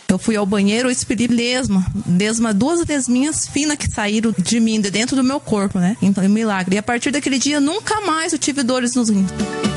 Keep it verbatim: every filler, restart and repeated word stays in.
Eu fui ao banheiro, eu expeli lesma, lesma, duas lesminhas finas que saíram de mim, de dentro do meu corpo, né? Então, é um milagre. E a partir daquele dia, nunca mais eu tive dores nos rins.